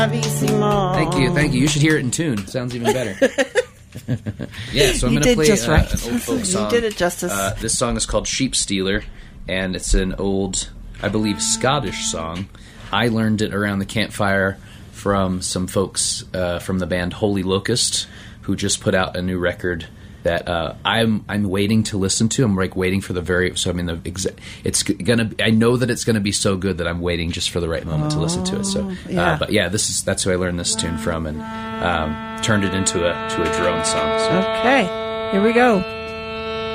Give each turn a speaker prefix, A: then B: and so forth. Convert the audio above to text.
A: Bravissimo.
B: Thank you. You should hear it in tune. Sounds even better. Yeah, so I'm going to play
A: just right.
B: an old folk song.
A: You did it justice.
B: This song is called Sheep Stealer, and it's an old, I believe, Scottish song. I learned it around the campfire from some folks from the band Holy Locust, who just put out a new record that I'm waiting to listen to. I'm like waiting for the very. So I mean, it's gonna. I know that it's gonna be so good that I'm waiting just for the right moment to listen to it. So,
A: yeah.
B: but yeah, that's who I learned this tune from, and turned it into a drone song. So.
A: Okay, here we go.